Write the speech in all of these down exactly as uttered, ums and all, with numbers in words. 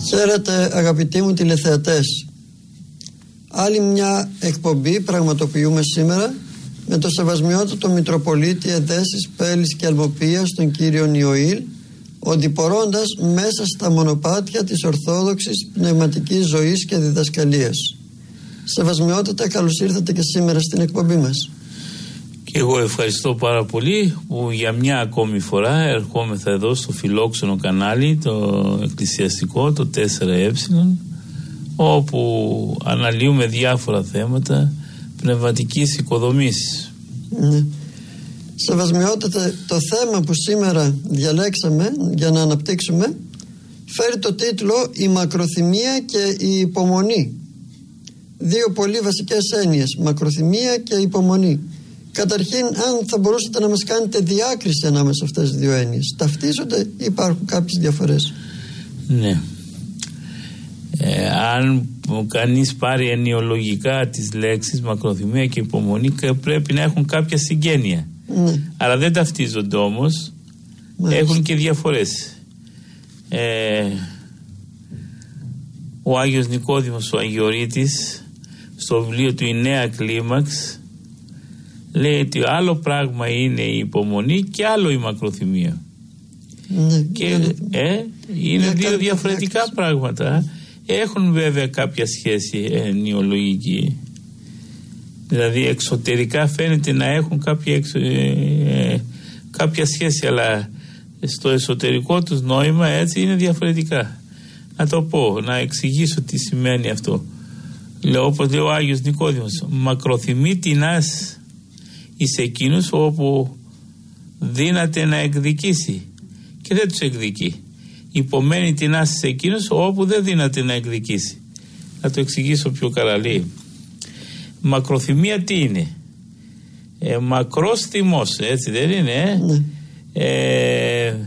Χαίρετε αγαπητοί μου τηλεθεατές. Άλλη μια εκπομπή πραγματοποιούμε σήμερα με το σεβασμιότατο Μητροπολίτη Εδέσης, Πέλης και Αλμοπίας, τον κύριο Ιωήλ, οντιπορώντας μέσα στα μονοπάτια της Ορθόδοξης πνευματικής ζωής και διδασκαλίας. Σεβασμιότατα, καλώς ήρθατε και σήμερα στην εκπομπή μας. Και εγώ ευχαριστώ πάρα πολύ που για μια ακόμη φορά ερχόμεθα εδώ στο φιλόξενο κανάλι, το εκκλησιαστικό, το τέσσερα ε, όπου αναλύουμε διάφορα θέματα πνευματικής οικοδομής. Ναι. Σεβασμιότατα, το θέμα που σήμερα διαλέξαμε για να αναπτύξουμε φέρει το τίτλο «Η μακροθυμία και η υπομονή». Δύο πολύ βασικές έννοιες, μακροθυμία και υπομονή. Καταρχήν, αν θα μπορούσατε να μας κάνετε διάκριση ανάμεσα σε αυτές τις δύο έννοιες. Ταυτίζονται ή υπάρχουν κάποιες διαφορές? Ναι. Ε, αν κανείς πάρει ενοιολογικά τις λέξεις μακροθυμία και υπομονή, πρέπει να έχουν κάποια συγγένεια. Ναι. Αλλά δεν ταυτίζονται όμως. Μάλιστα. Έχουν και διαφορές. Ε, ο Άγιος Νικόδημος ο Αγιορείτης στο βιβλίο του «Η Νέα Κλίμαξ» λέει ότι άλλο πράγμα είναι η υπομονή και άλλο η μακροθυμία. Ναι, και ε, είναι δύο διαφορετικά άξιο. πράγματα. Έχουν βέβαια κάποια σχέση ενοιολογική. Δηλαδή εξωτερικά φαίνεται να έχουν κάποια, εξω, ε, κάποια σχέση, αλλά στο εσωτερικό τους νόημα έτσι είναι διαφορετικά. Να το πω, να εξηγήσω τι σημαίνει αυτό. Λέω, όπως λέει ο Άγιος Νικόδημος, μακροθυμεί τεινάς εις εκείνους όπου δύναται να εκδικήσει και δεν τους εκδικεί. Υπομένει τεινάς εις εκείνους όπου δεν δύναται να εκδικήσει. Να το εξηγήσω πιο καλά. Λέει, μακροθυμία τι είναι? Ε, μακρός θυμός, έτσι δεν είναι? Ε? Ε,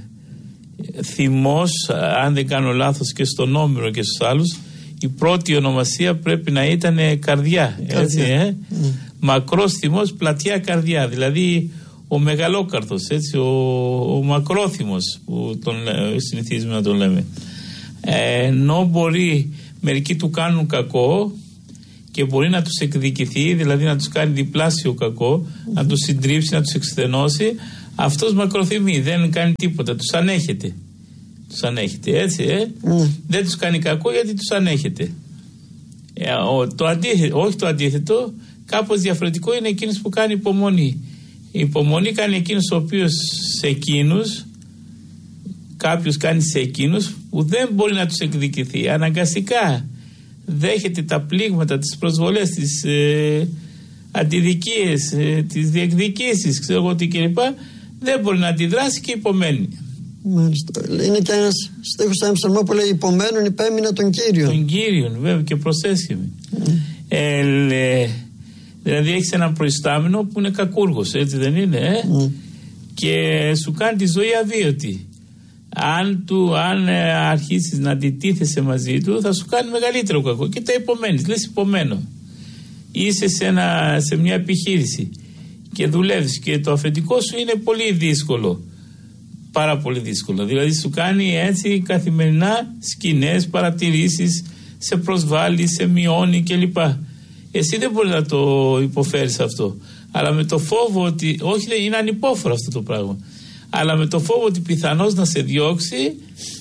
θυμός, αν δεν κάνω λάθος και στον Όμηρο και στους άλλους, η πρώτη ονομασία πρέπει να ήταν καρδιά, έτσι, ε? Mm. Μακρός θυμός, πλατιά καρδιά, δηλαδή ο μεγαλόκαρδος, έτσι, ο, ο μακρόθυμος που τον συνηθίζουμε να τον λέμε. Ε, ενώ μπορεί μερικοί του κάνουν κακό και μπορεί να τους εκδικηθεί, δηλαδή να τους κάνει διπλάσιο κακό, mm. να τους συντρίψει, να τους εξθενώσει, αυτός μακροθυμεί, δεν κάνει τίποτα, τους ανέχεται. Τους ανέχεται, έτσι, ε? Mm. Δεν τους κάνει κακό γιατί τους ανέχεται. Ε, ο, το αντίθετο, όχι το αντίθετο, κάπως διαφορετικό είναι εκείνος που κάνει υπομονή. Η υπομονή κάνει εκείνος ο οποίος σε εκείνους, κάποιος κάνει σε εκείνους που δεν μπορεί να τους εκδικηθεί. Αναγκαστικά δέχεται τα πλήγματα, τις προσβολές, τις ε, αντιδικίες, ε, τις διεκδικήσεις, ξέρω εγώ τι κλπ. Δεν μπορεί να αντιδράσει και υπομένει. Μάλιστα. Είναι και ένας στίχος σαν ψαλμό που λέει «Υπομένουν υπέμεινα τον Κύριον». Τον Κύριον, βέβαια, και προσέσχεμαι. Mm. Ε, λέ, δηλαδή έχεις έναν προϊστάμενο που είναι κακούργος, έτσι δεν είναι, ε? Mm. Και σου κάνει τη ζωή αβίωτη. Αν, του, αν ε, αρχίσεις να αντιτίθεσαι μαζί του, θα σου κάνει μεγαλύτερο κακό και τα υπομένεις. Λες υπομένω. Είσαι σε, ένα, σε μια επιχείρηση και δουλεύεις και το αφεντικό σου είναι πολύ δύσκολο. Πάρα πολύ δύσκολο. Δηλαδή σου κάνει έτσι καθημερινά σκηνές, παρατηρήσεις, σε προσβάλλει, σε μειώνει κλπ. Εσύ δεν μπορείς να το υποφέρεις αυτό. Αλλά με το φόβο ότι, όχι, είναι ανυπόφορο αυτό το πράγμα, αλλά με το φόβο ότι πιθανώς να σε διώξει,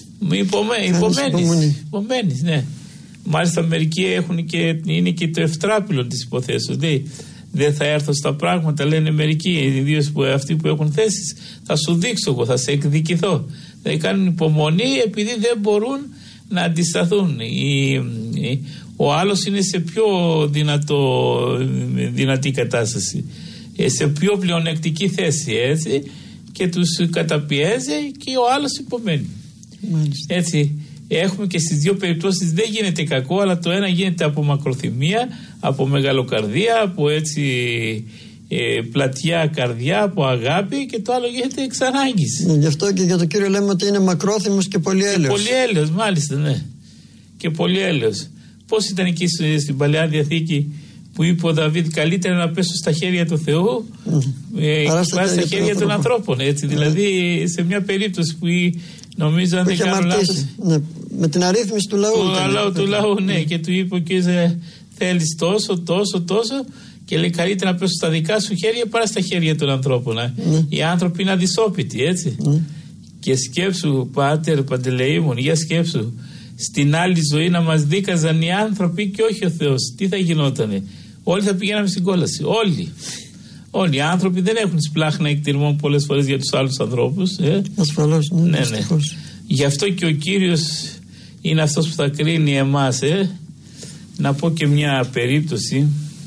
υπομένεις. Υπομένεις, ναι. Μάλιστα μερικοί έχουν και, είναι και το ευτράπυλο της υποθέσεως. Δηλαδή, δεν θα έρθω στα πράγματα, λένε μερικοί, ιδίως που αυτοί που έχουν θέσεις, θα σου δείξω εγώ, θα σε εκδικηθώ. Δηλαδή κάνουν υπομονή επειδή δεν μπορούν να αντισταθούν. Η, η, ο άλλος είναι σε πιο δυνατό, δυνατή κατάσταση, σε πιο πλεονεκτική θέση, έτσι, και τους καταπιέζει και ο άλλος υπομένει. Μάλιστα. Έτσι. Έχουμε και στις δύο περιπτώσεις δεν γίνεται κακό, αλλά το ένα γίνεται από μακροθυμία, από μεγαλοκαρδία, από έτσι ε, πλατιά καρδιά, από αγάπη, και το άλλο γίνεται εξ ανάγκης. Ναι, γι' αυτό και για τον Κύριο λέμε ότι είναι μακρόθυμος και πολυέλεος. Και πολυέλεος, μάλιστα, ναι. Και πολυέλεος. Πώς ήταν εκεί στην Παλαιά Διαθήκη που είπε ο Δαβίδ, καλύτερα να πέσω στα χέρια του Θεού mm. ε, παρά στα, στα χέρια των ανθρώπων. Έτσι, mm. Δηλαδή σε μια περίπτωση που νομίζω αν δεν κάνω λάθος. Ναι, Με την αρρύθμιση του λαού. Του λαού, του λαού, ναι. Και του είπε και θέλεις τόσο, τόσο, τόσο. Και λέει καλύτερα να πέσω στα δικά σου χέρια παρά στα χέρια των ανθρώπων. Ναι. Οι άνθρωποι είναι αδυσόπιτοι, έτσι. Ναι. Και σκέψου, Πάτερ Παντελεήμων, για σκέψου. Στην άλλη ζωή να μας δίκαζαν οι άνθρωποι και όχι ο Θεός. Τι θα γινότανε? Όλοι θα πηγαίναμε στην κόλαση. Όλοι. Όλοι οι άνθρωποι δεν έχουν σπλάχνα εκτιμών πολλές φορές για τους άλλους ανθρώπους. Ε. Ασφαλώς, ναι, ναι, ναι. Γι' αυτό και ο Κύριος είναι αυτός που θα κρίνει εμάς. Ε. Να πω και μια περίπτωση.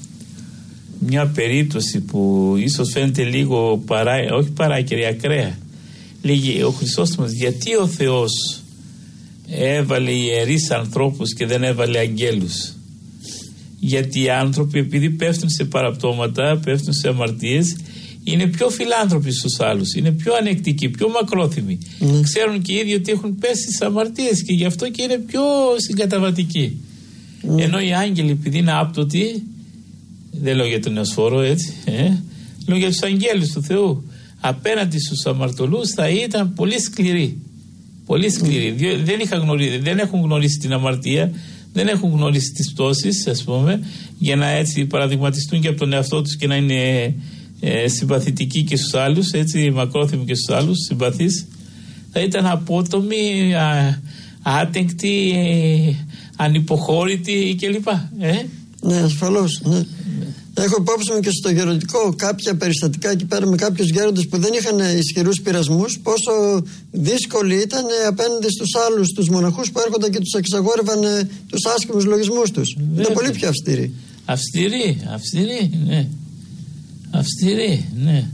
Μια περίπτωση που ίσως φαίνεται λίγο παρά, όχι παράκαιρη, ακραία. Λέγει ο Χρυσόστομος, γιατί ο Θεός έβαλε ιερείς ανθρώπους και δεν έβαλε αγγέλους? Γιατί οι άνθρωποι, επειδή πέφτουν σε παραπτώματα, πέφτουν σε αμαρτίες, είναι πιο φιλάνθρωποι στους άλλους, είναι πιο ανεκτικοί, πιο μακρόθυμοι. Mm. Ξέρουν και οι ίδιοι ότι έχουν πέσει στις αμαρτίες και γι' αυτό και είναι πιο συγκαταβατικοί. Mm. Ενώ οι άγγελοι, επειδή είναι άπτωτοι, δεν λέω για τον Νεοσφόρο, έτσι, ε, λέω για τους αγγέλους του Θεού, απέναντι στους αμαρτωλούς θα ήταν πολύ σκληροί. Πολύ σκληροί. Mm. Δεν, είχα γνωρίσει, δεν έχουν γνωρίσει την αμαρτία, δεν έχουν γνωρίσει τις πτώσεις, ας πούμε, για να έτσι παραδειγματιστούν και από τον εαυτό τους και να είναι ε, συμπαθητικοί και στους άλλους, έτσι, μακρόθυμοι και στους άλλους, συμπαθείς. Θα ήταν απότομοι, α, άτεγκτοι, ε, ανυποχώρητοι κλπ. Ε? Ναι, ασφαλώς. Ναι. Έχω υπόψη μου και στο γεροντικό κάποια περιστατικά εκεί πέρα με κάποιους γέροντες που δεν είχαν ισχυρούς πειρασμούς, πόσο δύσκολοι ήταν απέναντι στους άλλους, τους μοναχούς που έρχονταν και τους εξαγόρευαν τους άσχημους λογισμούς τους. Βέβαια. Ήταν πολύ πιο αυστηροί. Αυστηροί, αυστηροί, ναι. Αυστηροί, ναι.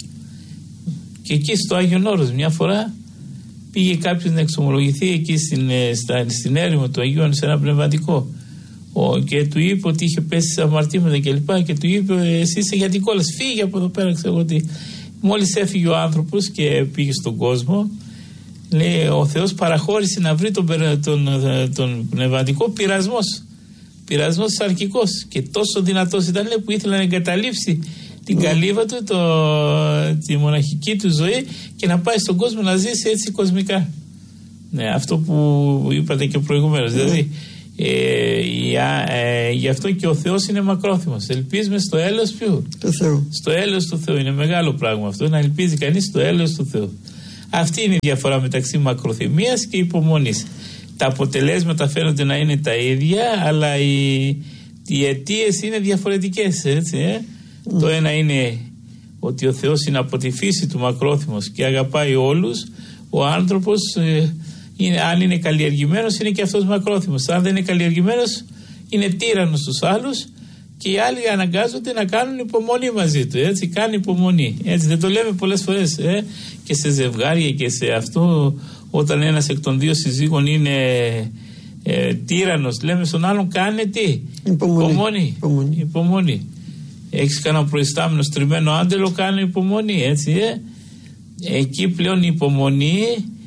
Και εκεί στο Άγιον Όρος μια φορά πήγε κάποιος να εξομολογηθεί εκεί στην, στα, στην έρημο του Αγίου σε ένα πνευματικό. Ο, και του είπε ότι είχε πέσει σε αμαρτήματα και λοιπά και του είπε εσύ είσαι για την κόλαση, φύγε από εδώ πέρα, ξέρω ότι μόλις έφυγε ο άνθρωπος και πήγε στον κόσμο, λέει ο Θεός παραχώρησε να βρει τον, τον, τον, τον πνευματικό πειρασμός πειρασμός σαρκικός και τόσο δυνατός ήταν, λέει, που ήθελε να εγκαταλείψει την καλύβα του, το, τη μοναχική του ζωή και να πάει στον κόσμο να ζήσει έτσι κοσμικά. Ναι, αυτό που είπατε και προηγουμένως, δηλαδή Ε, για, ε, γι' αυτό και ο Θεός είναι μακρόθυμος. Ελπίζουμε στο έλεος ποιου? Του Θεού. Στο έλεος του Θεού. Είναι μεγάλο πράγμα αυτό, να ελπίζει κανείς στο έλεος του Θεού. Αυτή είναι η διαφορά μεταξύ μακροθυμίας και υπομονής. Τα αποτελέσματα φαίνονται να είναι τα ίδια, αλλά οι, οι αιτίες είναι διαφορετικές, έτσι, ε? Mm. Το ένα είναι ότι ο Θεός είναι από τη φύση του μακρόθυμος και αγαπάει όλους. Ο άνθρωπος ε, Είναι, αν είναι καλλιεργημένος είναι και αυτός μακρόθυμος. Αν δεν είναι καλλιεργημένος είναι τύραννος στους άλλους και οι άλλοι αναγκάζονται να κάνουν υπομονή μαζί του. Έτσι, κάνει υπομονή. Έτσι, δεν το λέμε πολλές φορές ε? και σε ζευγάρια και σε αυτό, όταν ένας εκ των δύο συζύγων είναι ε, τύραννος, λέμε στον άλλον κάνε τι? Υπομονή. Υπομονή. Υπομονή. Υπομονή. Έχεις κανένα προϊστάμενο στριμμένο άντελο, κάνει υπομονή. Έτσι, ε? Εκεί πλέον η υπομονή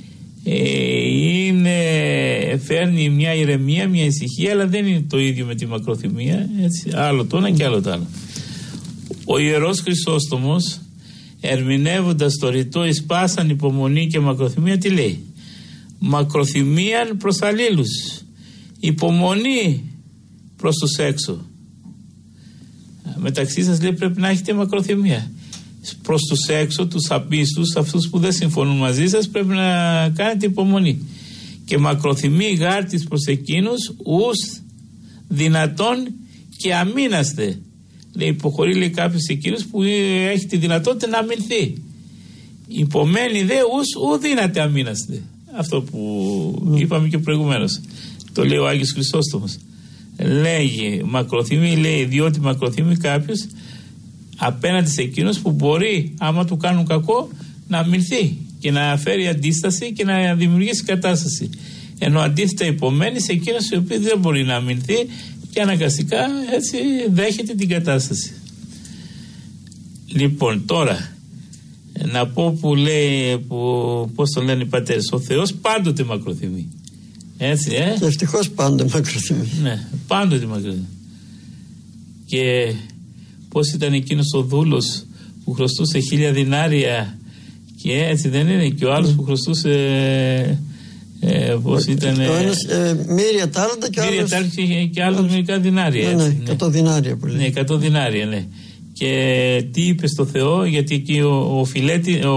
είναι, φέρνει μια ηρεμία, μια ησυχία, αλλά δεν είναι το ίδιο με τη μακροθυμία, έτσι, άλλο το ένα και άλλο το άλλο. Ο Ιερός Χρυσόστομος, ερμηνεύοντας το ρητό εις πάσαν υπομονή και μακροθυμία, τι λέει? Μακροθυμίαν προς αλλήλους, υπομονή προς τους έξω. Μεταξύ σας, λέει, πρέπει να έχετε μακροθυμία. Προς τους έξω, τους απίστους, αυτούς που δεν συμφωνούν μαζί σας, πρέπει να κάνετε υπομονή. Και μακροθυμεί γάρτης προς εκείνους ους δυνατόν και αμήναστε. Λέει, υποχωρεί, λέει, κάποιος εκείνους που έχει τη δυνατότητα να αμυνθεί. Υπομένει δε ους ου δύναται αμήναστε. Αυτό που mm. είπαμε και προηγουμένως. Το λέει ο Άγιος Χρυσόστομος. Λέγει μακροθυμεί, λέει, διότι μακροθυμεί κάποιος απέναντι σε εκείνους που μπορεί, άμα του κάνουν κακό, να αμυνθεί και να φέρει αντίσταση και να δημιουργήσει κατάσταση. Ενώ αντίθετα υπομένει σε εκείνους οι οποίοι δεν μπορεί να αμυνθεί και αναγκαστικά έτσι δέχεται την κατάσταση. Λοιπόν, τώρα να πω που λέει, που, πώς το λένε οι πατέρες, ο Θεός πάντοτε μακροθυμεί. Έτσι, ε? Και ευτυχώς πάντοτε μακροθυμεί. Ναι, πάντοτε μακροθυμεί. Και πώς ήταν εκείνος ο δούλος που χρωστούσε χίλια δινάρια και έτσι δεν είναι, και ο άλλος που χρωστούσε Ε, πώς ήταν. Το ένας ε, μύρια τάλαντα και μύρια τάλαντα και, και άλλος μερικά δινάρια. Ναι, ναι, ναι, εκατό δινάρια που λέει. Ναι, εκατό δινάρια, ναι. Και τι είπε στο Θεό, γιατί εκεί ο, ο, Φιλέτη, ο,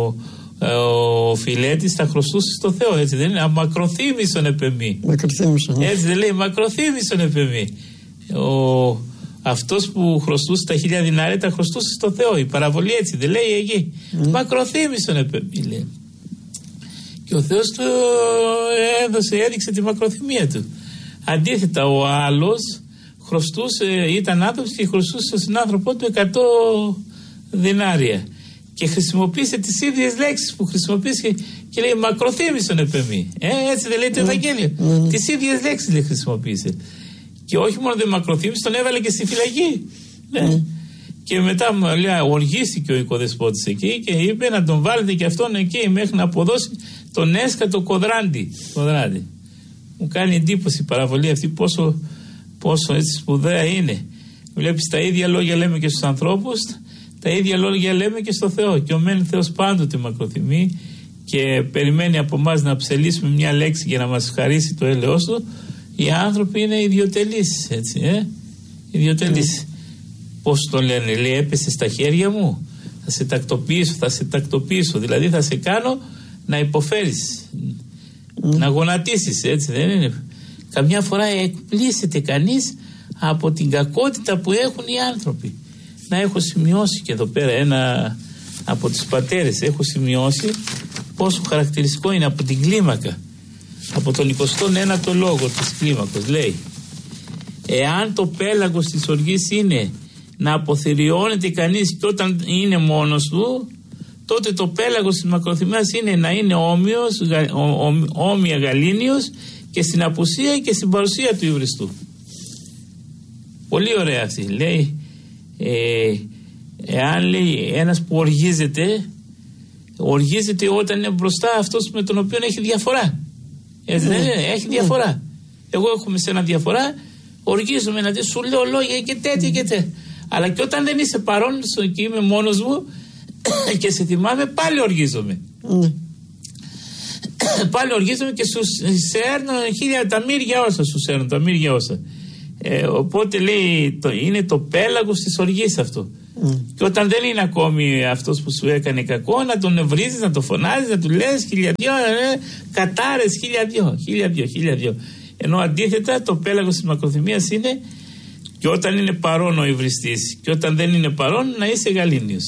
ο Φιλέτης θα χρωστούσε στο Θεό, έτσι δεν είναι? Μακροθύμησον επεμή. Μακροθύμησον. Ναι. Έτσι δεν λέει, μακροθύμησον επεμή. Ο, αυτός που χρωστούσε τα χίλια δινάρια τα χρωστούσε στο Θεό. Η παραβολή έτσι δεν λέει εκεί. Mm. Μακροθύμησον επεμή, λέει. Και ο Θεός του έδωσε, έδειξε τη μακροθυμία του. Αντίθετα, ο άλλος χρωστούσε, ήταν άνθρωπος και χρωστούσε στον συνάνθρωπό του εκατό δινάρια. Και χρησιμοποίησε τις ίδιες λέξεις που χρησιμοποίησε και λέει μακροθύμησον επεμή. Ε, έτσι δεν λέει το Ευαγγέλιο. Mm. Τις ίδιες λέξεις λέει, χρησιμοποίησε. Και όχι μόνο δεν μακροθύμησε, τον έβαλε και στη φυλακή. Ναι. Mm. Και μετά μου λέει, οργίστηκε ο οικοδεσπότης εκεί και είπε να τον βάλετε και αυτόν εκεί μέχρι να αποδώσει τον έσκατο κοδράντη. κοδράντη. Μου κάνει εντύπωση η παραβολή αυτή πόσο, πόσο έτσι σπουδαία είναι. Βλέπεις, τα ίδια λόγια λέμε και στους ανθρώπους, τα ίδια λόγια λέμε και στο Θεό. Και ο μεν Θεός πάντοτε μακροθυμεί και περιμένει από εμάς να ψελίσουμε μια λέξη για να μας χαρίσει το έλεος του. Οι άνθρωποι είναι ιδιοτελείς, έτσι, ε, ιδιοτελείς. Mm. Πώς το λένε, λέει, έπεσε στα χέρια μου, θα σε τακτοποιήσω, θα σε τακτοποιήσω, δηλαδή θα σε κάνω να υποφέρεις, mm. να γονατίσεις, έτσι δεν είναι? Καμιά φορά εκπλήσεται κανείς από την κακότητα που έχουν οι άνθρωποι. Να έχω σημειώσει και εδώ πέρα ένα από τους πατέρες, έχω σημειώσει πόσο χαρακτηριστικό είναι από την κλίμακα, από τον εικοστό ένατο λόγο της κλίμακος, λέει, εάν το πέλαγος της οργής είναι να αποθυριώνεται κανείς και όταν είναι μόνος του, τότε το πέλαγος της μακροθυμίας είναι να είναι όμοιος, ό, ό, όμοια γαλήνιος και στην απουσία και στην παρουσία του υβριστού. Πολύ ωραία αυτή. Λέει, ε, εάν λέει ένας που οργίζεται, οργίζεται όταν είναι μπροστά αυτός με τον οποίο έχει διαφορά. Έτσι δεν είναι? Έχει διαφορά. Εγώ έχουμε σε ένα διαφορά, οργίζομαι να δει, σου λέω λόγια και τέτοια και τέτοια. Αλλά και όταν δεν είσαι παρόν και είμαι μόνος μου και σε θυμάμαι, πάλι οργίζομαι. Mm. Πάλι οργίζομαι και σου σέρνω χίλια τα μύρια όσα, σου σέρνω τα μύρια όσα. Ε, οπότε λέει, το, είναι το πέλαγος της οργής αυτό. Mm. Και όταν δεν είναι ακόμη αυτός που σου έκανε κακό, να τον βρίζεις, να τον φωνάζεις, να του λες χίλια δυο, ε, κατάρες χίλια δυο, χίλια δυο, χίλια δυο. Ενώ αντίθετα το πέλαγος της μακροθυμίας είναι και όταν είναι παρόν ο υβριστής και όταν δεν είναι παρόν να είσαι γαλήνιος.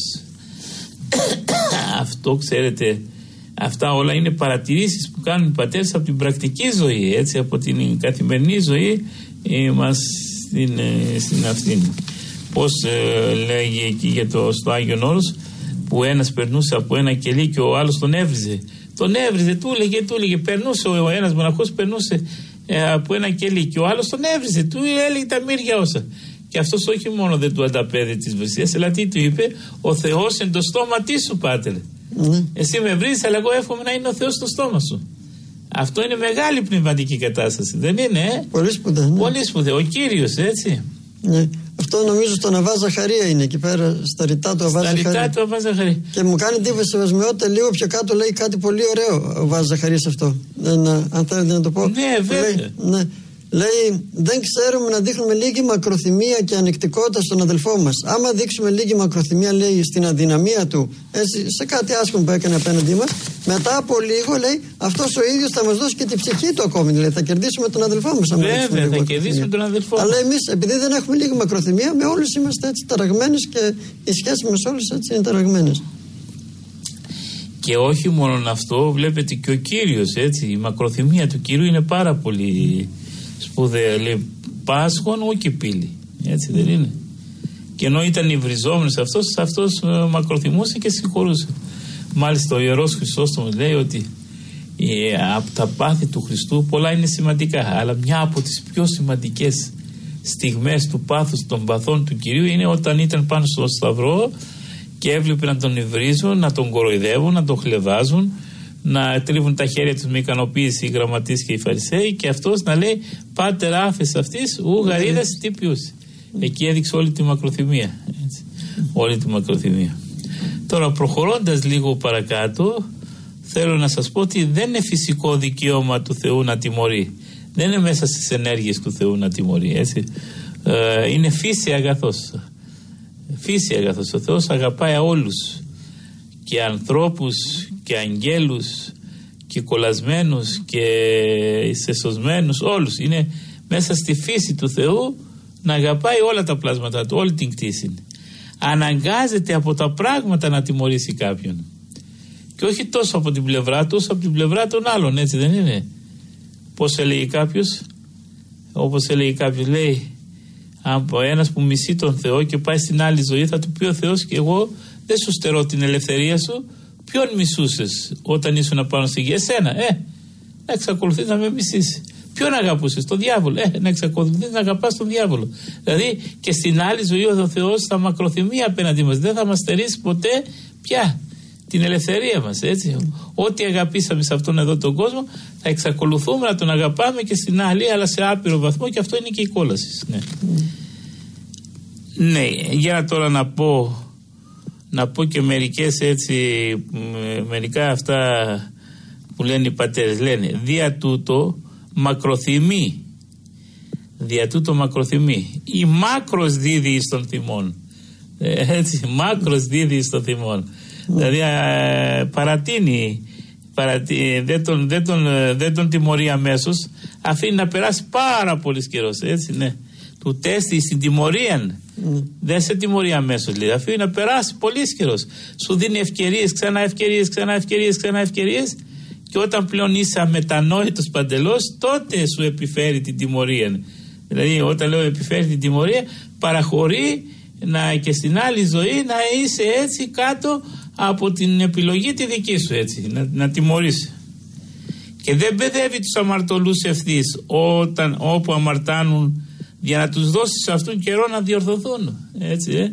Αυτό ξέρετε, αυτά όλα είναι παρατηρήσεις που κάνουν οι πατέρες από την πρακτική ζωή, έτσι, από την καθημερινή ζωή ε, μας στην, ε, στην αυτήν. Πώς ε, λέγει εκεί για το, στο Άγιον Όρος, που ένας περνούσε από ένα κελί και ο άλλος τον έβριζε. Τον έβριζε, του έλεγε, του έλεγε, περνούσε ο ένας μοναχός, περνούσε ε, από ένα κελί και ο άλλος τον έβριζε, του έλεγε τα μύρια όσα. Και αυτός όχι μόνο δεν του ανταπέδε της βρυσίας, αλλά τι του είπε, ο Θεός εν το στόματί σου, πάτερ. Mm. Εσύ με βρίζεις, αλλά εγώ εύχομαι να είναι ο Θεός στο στόμα σου. Αυτό είναι μεγάλη πνευματική κατάσταση, δεν είναι? Ε? Πολύ σπουδαίο. Ναι. Πολύ σπουδαίο. Ο Κύριος, έτσι. Ναι. Αυτό νομίζω στον Αββά Ζαχαρία είναι εκεί πέρα, στα ρητά του Αββά Ζαχαρία. Στα ρητά του Αββά Ζαχαρία. Και μου κάνει εντύπωση σεβασμιότητα, λίγο πιο κάτω λέει κάτι πολύ ωραίο ο Αββά Ζαχαρία αυτό. Δεν, αν θέλετε να το πω. Ναι, βέβαια. Λέει, ναι. Λέει, δεν ξέρουμε να δείχνουμε λίγη μακροθυμία και ανεκτικότητα στον αδελφό μας. Άμα δείξουμε λίγη μακροθυμία, λέει, στην αδυναμία του, έτσι, σε κάτι άσχημο που έκανε απέναντί μας, μετά από λίγο, λέει, αυτός ο ίδιος θα μας δώσει και την ψυχή του ακόμη. Δηλαδή, θα κερδίσουμε τον αδελφό μας. Βέβαια, θα κερδίσουμε τον αδελφό μας. Αλλά εμείς, επειδή δεν έχουμε λίγη μακροθυμία, με όλους είμαστε έτσι ταραγμένες και οι σχέσεις με όλους έτσι είναι ταραγμένες. Και όχι μόνο αυτό, βλέπετε και ο Κύριος, έτσι, η μακροθυμία του Κυρίου είναι πάρα πολύ σπουδαία. Λέει, Πάσχον όχι πύλη, έτσι δεν είναι? Και ενώ ήταν υβριζόμενος αυτός, αυτός μακροθυμούσε και συγχωρούσε. Μάλιστα ο Ιερός Χρυσόστομος λέει ότι ε, από τα πάθη του Χριστού πολλά είναι σημαντικά, αλλά μια από τις πιο σημαντικές στιγμές του πάθους των παθών του Κυρίου είναι όταν ήταν πάνω στο σταυρό και έβλεπε να τον υβρίζουν, να τον κοροϊδεύουν, να τον χλεβάζουν, να τρίβουν τα χέρια τους με ικανοποίηση οι γραμματείς και οι Φαρισαίοι, και αυτός να λέει, πάτερ άφες αυτής ου γαρίδας τι πιούσε. Εκεί έδειξε όλη τη μακροθυμία, έτσι. Όλη τη μακροθυμία. Τώρα προχωρώντας λίγο παρακάτω, θέλω να σας πω ότι δεν είναι φυσικό δικαίωμα του Θεού να τιμωρεί. Δεν είναι μέσα στις ενέργειες του Θεού να τιμωρεί, έτσι. Ε, είναι φύση αγαθός. Φύση αγαθός. Ο Θεός αγαπάει όλους, και ανθρώπους και αγγέλους και κολλασμένους και σεσωσμένους, όλους. Είναι μέσα στη φύση του Θεού να αγαπάει όλα τα πλάσματα του, όλη την κτήση. Αναγκάζεται από τα πράγματα να τιμωρήσει κάποιον. Και όχι τόσο από την πλευρά του, όσο από την πλευρά των άλλων, έτσι δεν είναι? Πώς έλεγε κάποιος, όπως έλεγε κάποιος, λέει, από ένας που μισεί τον Θεό και πάει στην άλλη ζωή, θα του πει ο Θεός, και εγώ δεν σου στερώ την ελευθερία σου. Ποιον μισούσες όταν ήσουν πάνω στη γη? Εσένα, ε, να εξακολουθείς να με μισείς. Ποιον αγαπούσες? Τον διάβολο. Ε, να εξακολουθείς να αγαπάς τον διάβολο. Δηλαδή και στην άλλη ζωή ο Θεός θα μακροθυμεί απέναντί μας. Δεν θα μας στερήσει ποτέ πια την ελευθερία μας, έτσι. Ό,τι αγαπήσαμε σε αυτόν εδώ τον κόσμο, θα εξακολουθούμε να τον αγαπάμε και στην άλλη, αλλά σε άπειρο βαθμό, και αυτό είναι και η κόλαση. Ναι. Mm. Ναι, για τώρα να πω, να πω και μερικές έτσι, μερικά αυτά που λένε οι πατέρες. Λένε, δια τούτο μακροθυμεί, δια τούτο μακροθυμεί, η μάκρος δίδει εις των θυμών. Έτσι, μάκρος δίδει εις των θυμών. Mm. Δηλαδή α, παρατείνει, παρατείνει δεν, τον, δεν, τον, δεν τον τιμωρεί αμέσως, αφήνει να περάσει πάρα πολύ καιρός, έτσι, ναι. Του τέστη στην τιμωρία, mm. δεν σε τιμωρεί αμέσως, λέει, αφήνει να περάσει πολύ καιρός. Σου δίνει ευκαιρίες, ξανά ευκαιρίες, ξανά ευκαιρίες, ξανά ευκαιρίες, και όταν πλέον είσαι αμετανόητος παντελώς, τότε σου επιφέρει την τιμωρία. Δηλαδή όταν λέω επιφέρει την τιμωρία, παραχωρεί να, και στην άλλη ζωή να είσαι έτσι κάτω από την επιλογή τη δική σου, έτσι, να, να τιμωρήσει. Και δεν παιδεύει τους αμαρτωλούς ευθύς όταν, όπου αμαρτάνουν, για να τους δώσει σε αυτόν καιρό να διορθωθούν, έτσι, ε.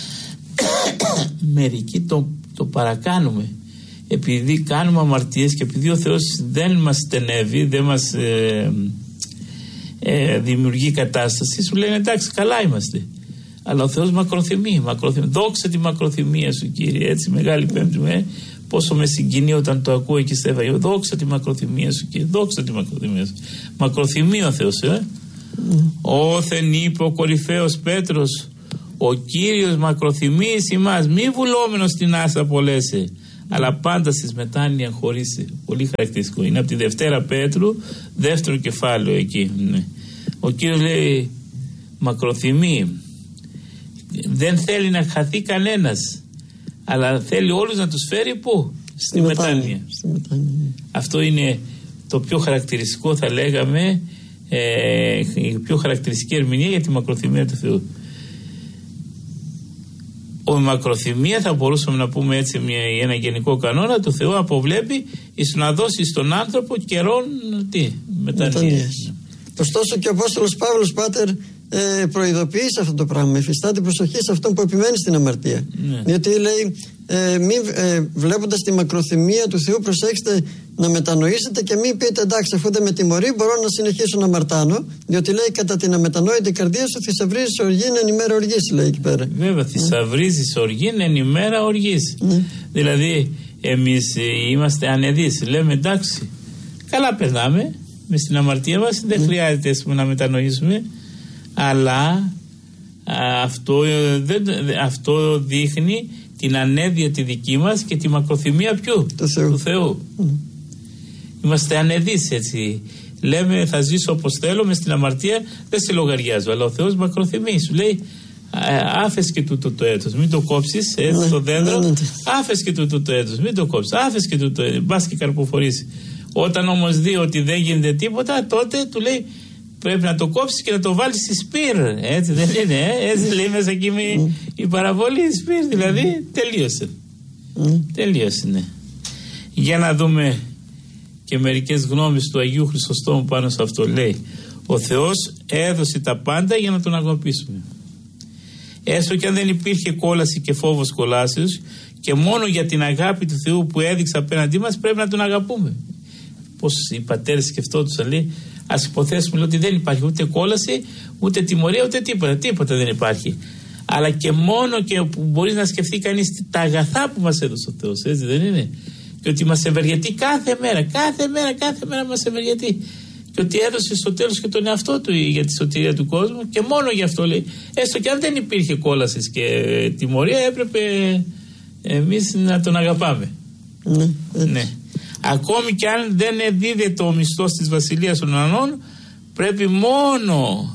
Μερικοί το, το παρακάνουμε, επειδή κάνουμε αμαρτίες και επειδή ο Θεός δεν μας στενεύει, δεν μας ε, ε, δημιουργεί κατάσταση, σου λένε εντάξει, καλά είμαστε. Αλλά ο Θεός μακροθυμεί, μακροθυμεί. Δόξα τη μακροθυμία σου, Κύριε. Έτσι, Μεγάλη Πέμπτη, με, πόσο με συγκινεί όταν το ακούω εκεί στα Ευαγγέλια. Δόξα τη μακροθυμία σου, Κύριε. Δόξα τη μακροθυμία σου. Μακροθυμεί ο Θεός, ε. Mm. Όθεν είπε ο κορυφαίος Πέτρος, ο Κύριος μακροθυμείς ημάς, μη βουλόμενος στην άσα πολλέσαι, αλλά πάντα στις μετάνοια χωρίσε. Πολύ χαρακτηριστικό. Είναι από τη Δευτέρα Πέτρου, δεύτερο κεφάλαιο εκεί. Ναι. Ο Κύριος λέει μακροθυμεί. Δεν θέλει να χαθεί κανένας, αλλά θέλει όλους να τους φέρει πού? Στη μετάνοια. Στη μετάνοια. Αυτό είναι το πιο χαρακτηριστικό, θα λέγαμε, ε, η πιο χαρακτηριστική ερμηνεία για τη μακροθυμία του Θεού. Ο μακροθυμία, θα μπορούσαμε να πούμε έτσι μια, ένα γενικό κανόνα του Θεού, αποβλέπει εις να δώσει στον άνθρωπο καιρόν τι? Μετάνοια. Ωστόσο και ο Απόστολος Παύλος, Πάτερ, Ε, προειδοποιεί σε αυτό το πράγμα, εφιστάται προσοχή σε αυτόν που επιμένει στην αμαρτία. Ναι. Διότι λέει, ε, μη, ε, βλέποντας τη μακροθυμία του Θεού, προσέξτε να μετανοήσετε και μην πείτε εντάξει, αφού δεν με τιμωρεί, μπορώ να συνεχίσω να αμαρτάνω. Διότι λέει, κατά την αμετανόητη καρδία σου θησαυρίζεις οργήν εν ημέρα οργής, λέει εκεί πέρα. Βέβαια, θησαυρίζεις οργήν εν ημέρα οργής. Ναι. Δηλαδή, εμείς είμαστε ανεδείς. Λέμε εντάξει, καλά περνάμε με στην αμαρτία μας, δεν ναι. χρειάζεται πούμε, να μετανοήσουμε. Αλλά α, αυτό, δεν, αυτό δείχνει την ανέδεια τη δική μας και τη μακροθυμία ποιου? Το Θεού. Του Θεού. Mm. Είμαστε ανεδείς, έτσι. Λέμε θα ζήσω όπως θέλω μες στην αμαρτία, δεν σε λογαριάζω, αλλά ο Θεός μακροθυμεί. Σου λέει άφες και τούτο το έτος, μην το κόψεις, έτσι, mm. το δέντρο, mm. άφες και τούτο το έτος, μην το κόψεις, άφες και τούτο, μπας και καρποφορήσει. Όταν όμως δει ότι δεν γίνεται τίποτα, τότε του λέει πρέπει να το κόψεις και να το βάλεις στη σπίρ. Έτσι δεν είναι, ε? Έτσι λέει μέσα εκεί mm. η παραβολή σπίρ. Δηλαδή τελείωσε. Mm. Τελείωσε, ναι. Για να δούμε και μερικές γνώμες του Αγίου Χρυσοστόμου πάνω σε αυτό. Λέει, ο Θεός έδωσε τα πάντα για να τον αγαπήσουμε. Έστω και αν δεν υπήρχε κόλαση και φόβος κολάσεως, και μόνο για την αγάπη του Θεού που έδειξε απέναντί μας πρέπει να τον αγαπούμε. Πώς οι πατέρες σκεφτόντουσαν, λέει, ας υποθέσουμε λέει, ότι δεν υπάρχει ούτε κόλαση, ούτε τιμωρία, ούτε τίποτα. Τίποτα δεν υπάρχει. Αλλά και μόνο και που μπορεί να σκεφτεί κανείς τα αγαθά που μας έδωσε ο Θεός, έτσι δεν είναι? και ότι μας ευεργετεί κάθε μέρα, κάθε μέρα, κάθε μέρα μας ευεργετεί. Και ότι έδωσε στο τέλος και τον εαυτό του για τη σωτηρία του κόσμου και μόνο γι' αυτό λέει. Έστω και αν δεν υπήρχε κόλαση και τιμωρία, έπρεπε εμείς να τον αγαπάμε. Ναι, ναι. Ακόμη και αν δεν δίδεται ο μισθός της Βασιλείας των Ουρανών, πρέπει μόνο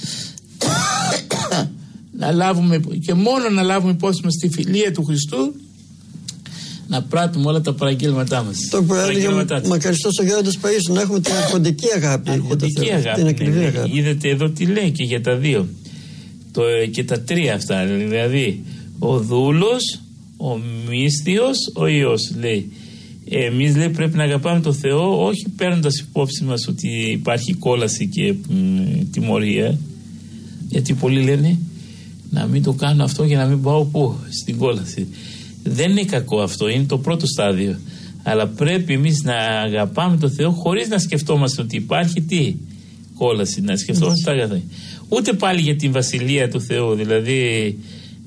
να λάβουμε και μόνο να λάβουμε υπόψη μας τη φιλία του Χριστού, να πράττουμε όλα τα παραγγέλματά μας. Το που έλεγε ο μακαριστός ο Γέροντας Παΐσιος, να έχουμε την αρχοντική αγάπη. Αρχοντική αγάπη. Την ακριβή ναι, αγάπη. Είδατε εδώ τι λέει και για τα δύο. Το, και τα τρία αυτά. Δηλαδή, ο δούλος, ο μύστιος, ο Υιός. Λέει. Εμείς λέει πρέπει να αγαπάμε τον Θεό, όχι παίρνοντας υπόψη μας ότι υπάρχει κόλαση και μ, τιμωρία. Γιατί πολλοί λένε να μην το κάνω αυτό για να μην πάω πού, στην κόλαση. Δεν είναι κακό αυτό, είναι το πρώτο στάδιο. Αλλά πρέπει εμείς να αγαπάμε τον Θεό χωρίς να σκεφτόμαστε ότι υπάρχει τι, κόλαση, να σκεφτόμαστε τα αγαθά. Ούτε πάλι για την βασιλεία του Θεού, δηλαδή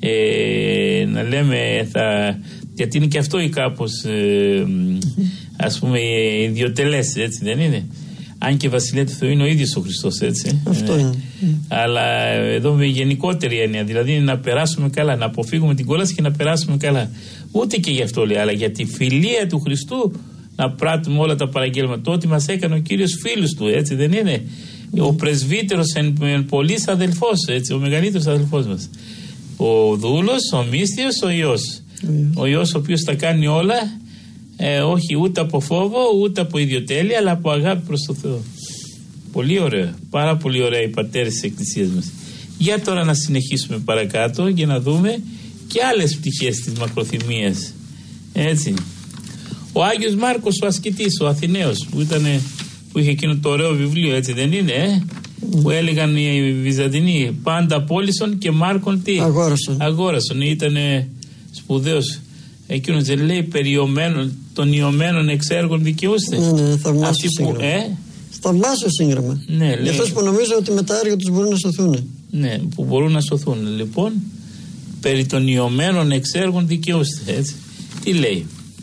ε, να λέμε θα, γιατί είναι και αυτό ή κάπως ε, ας πούμε ιδιωτελές, έτσι δεν είναι? Αν και η βασιλεία του Θεού είναι ο ίδιος ο Χριστός, έτσι. Αυτό ε, είναι. Αλλά εδώ με γενικότερη έννοια, δηλαδή να περάσουμε καλά, να αποφύγουμε την κόλαση και να περάσουμε καλά. Ούτε και γι' αυτό λέει, αλλά για τη φιλία του Χριστού να πράττουμε όλα τα παραγγέλματα. Το ότι μας έκανε ο Κύριος φίλους του, έτσι δεν είναι? Mm. Ο πρεσβύτερος εν, εν πολλής αδελφός, έτσι, ο μεγαλύτερος αδελφός μας. Ο δούλος, ο μύστιος, ο Υιός. Mm. Ο Υιός ο οποίος τα κάνει όλα, ε, όχι ούτε από φόβο, ούτε από ιδιοτέλεια, αλλά από αγάπη προς τον Θεό. Πολύ ωραία, πάρα πολύ ωραία οι πατέρες της Εκκλησίας μας. Για τώρα να συνεχίσουμε παρακάτω για να δούμε και άλλες πτυχές της μακροθυμίας. Έτσι. Ο Άγιος Μάρκος ο ασκητής, ο Αθηναίος, που, ήτανε, που είχε εκείνο το ωραίο βιβλίο, έτσι δεν είναι, ε? Mm. Που έλεγαν οι Βυζαντινοί, πάντα πώλησον και Μάρκον τι? Αγόρασον. Αγόρασον, ήτανε σπουδαίος. Εκείνος δεν λέει περιομένων, των ιωμένων εξέργων δικαιούστε. Ναι, ναι, θαυμάσιο σύγγραμμα. Ε? Θαυμάσιο σύγγραμμα. Ναι, για αυτούς που νομίζουν ότι με τα έργα τους μπορούν να σωθούν. Ναι, που μπορούν να σωθούν. Λοιπόν, περί των ιωμένων εξέργων δικαιούστε. Έτσι. Τι λέει?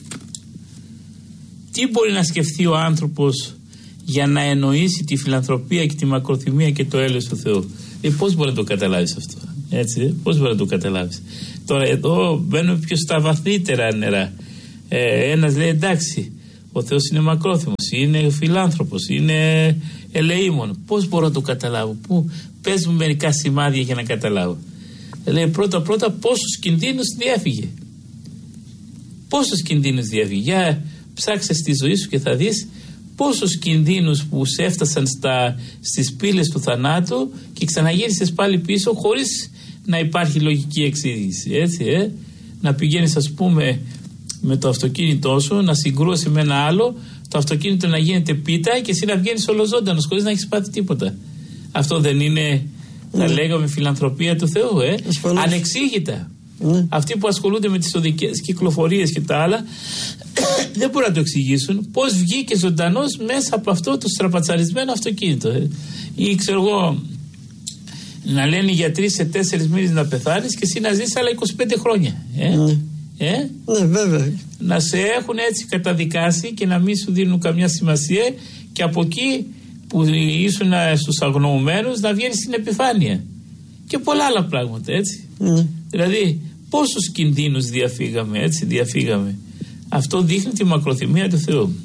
Τι μπορεί να σκεφτεί ο άνθρωπος για να εννοήσει τη φιλανθρωπία και τη μακροθυμία και το έλεος του Θεού? Ε, πώς μπορεί να το καταλάβεις αυτό? Έτσι, πώς μπορεί να το καταλάβεις? Τώρα εδώ μπαίνουμε πιο στα βαθύτερα νερά. Ε, ένας λέει εντάξει, ο Θεός είναι μακρόθυμος, είναι φιλάνθρωπος, είναι ελεήμων. Πώς μπορώ να το καταλάβω? Πού? Πες μου μερικά σημάδια για να καταλάβω. Λέει πρώτα πρώτα πόσους κινδύνους διέφυγε. Πόσους κινδύνους διέφυγε. Για ψάξε στη ζωή σου και θα δεις πόσους κινδύνους που σε έφτασαν στα, στις πύλες του θανάτου και ξαναγύρισες πάλι πίσω χωρίς να υπάρχει λογική εξήγηση. Έτσι, ε? Να πηγαίνεις ας πούμε με το αυτοκίνητό σου, να συγκρούεσαι με ένα άλλο, το αυτοκίνητο να γίνεται πίτα και εσύ να βγαίνεις ολοζώντανος χωρίς να έχεις πάθει τίποτα. Αυτό δεν είναι, θα mm. λέγαμε, φιλανθρωπία του Θεού, ε? Ανεξήγητα. Mm. Αυτοί που ασχολούνται με τις οδικές κυκλοφορίες και τα άλλα δεν μπορούν να το εξηγήσουν πώς βγήκε ζωντανός μέσα από αυτό το στραπατσαρισμένο αυτοκίνητο. Ε? Ή ξέρω εγώ, να λένε οι γιατροί σε τέσσερις μήνες να πεθάνεις και εσύ να ζεις άλλα είκοσι πέντε χρόνια. Ε? Mm. Ε? Ναι, βέβαια. Να σε έχουν έτσι καταδικάσει και να μην σου δίνουν καμιά σημασία και από εκεί που ήσουν στους αγνοωμένους να βγαίνεις στην επιφάνεια και πολλά άλλα πράγματα, έτσι. Mm. Δηλαδή πόσους κινδύνους διαφύγαμε, έτσι, διαφύγαμε. Αυτό δείχνει τη μακροθυμία του Θεού.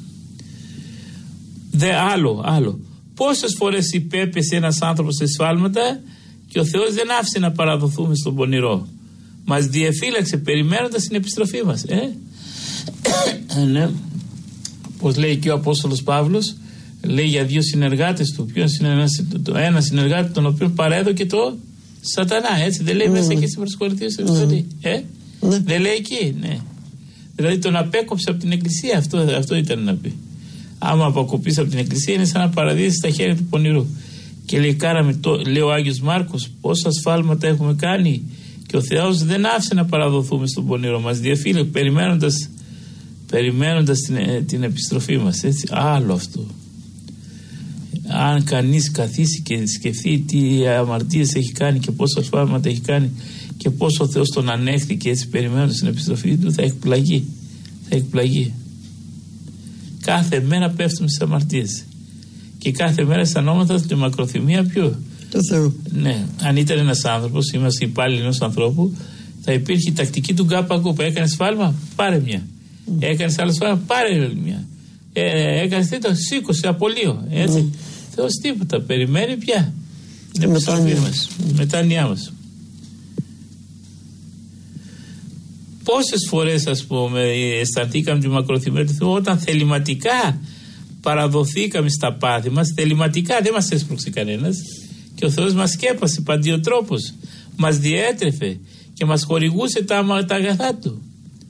Δε άλλο, άλλο. Πόσες φορές υπέπεσε ένας άνθρωπος σε σφάλματα και ο Θεός δεν άφησε να παραδοθούμε στον πονηρό. Μας διεφύλαξε περιμένοντας την επιστροφή μας. Ε? Ναι. Πώς λέει και ο Απόστολος Παύλος, λέει για δύο συνεργάτες του. Ποιος είναι ένας, το ένα συνεργάτη τον οποίο παρέδωκε το Σατανά. Έτσι δεν λέει mm. μέσα και στην Κορινθίους mm. ε? mm. Δεν λέει εκεί, ναι. Δηλαδή τον απέκοψε από την Εκκλησία. Αυτό, αυτό ήταν να πει. Άμα αποκοπείς από την Εκκλησία είναι σαν να παραδείσεις στα χέρια του πονηρού. Και λέει, κάραμε το, λέει ο Άγιος Μάρκος, πόσα σφάλματα έχουμε κάνει και ο Θεός δεν άφησε να παραδοθούμε στον πονηρό. Μας διαφύλαξε περιμένοντας, περιμένοντας την, την επιστροφή μας. Έτσι, άλλο αυτό. Αν κανείς καθίσει και σκεφτεί τι αμαρτίες έχει κάνει και πόσα σφάλματα έχει κάνει και πόσο ο Θεός τον ανέχθηκε έτσι περιμένοντας την επιστροφή του, θα εκπλαγεί. Θα εκπλαγεί. Κάθε μέρα πέφτουμε στις αμαρτίες. Και κάθε μέρα αισθανόμαστε τη μακροθυμία ποιο? Το Θεού. Ναι, αν ήταν ένας άνθρωπος, είμαστε υπάλληλοι ενός ανθρώπου, θα υπήρχε η τακτική του γκάπαγκου που έκανε σφάλμα, πάρε μια. Mm. Έκανε άλλο σφάλμα, πάρε μια. Ε, έκανε τέτοιο, σήκωσε, απολύω. Έτσι. Mm. Θεός τίποτα, περιμένει πια. Είναι μετάνοια μας. Mm. Μετάνοιά μας. Πόσες φορές, ας πούμε, αισθανθήκαμε τη μακροθυμία του Θεού όταν θεληματικά παραδοθήκαμε στα πάθη μας, θεληματικά, δεν μας έσπρωξε κανένας, και ο Θεός μας σκέπασε παντιοτρόπως, μας διέτρεφε και μας χορηγούσε τα, τα αγαθά του.